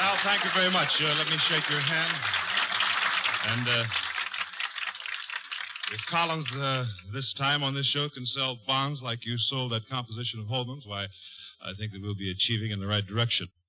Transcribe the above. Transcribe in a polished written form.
Al, thank you very much. Let me shake your hand. And if Collins, this time on this show, can sell bonds like you sold that composition of Holman's, why, I think that we'll be achieving in the right direction.